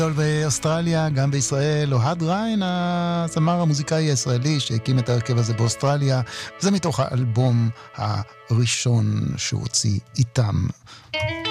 באוסטרליה, גם בישראל, אוהד ריין, הזמר המוזיקאי הישראלי שהקים את הרכב הזה באוסטרליה, זה מתוך האלבום הראשון שהוא הוציא איתם.